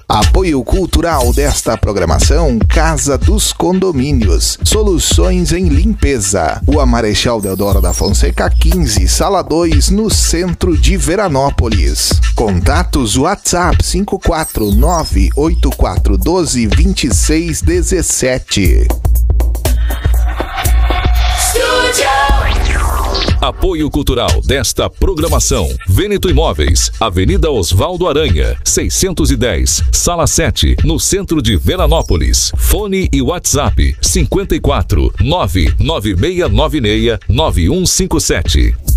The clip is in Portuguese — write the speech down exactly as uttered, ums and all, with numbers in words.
Apoio cultural desta programação, Casa dos Condomínios. Soluções em limpeza. Rua Marechal Deodoro da Fonseca quinze, sala dois, no centro de Veranópolis. Contatos WhatsApp cinco quatro nove oito quatro um dois dois seis um sete. Apoio cultural desta programação: Vêneto Imóveis, Avenida Osvaldo Aranha, seiscentos e dez, Sala sete, no centro de Veranópolis. Fone e WhatsApp cinco quatro nove nove seis nove seis nove um cinco sete.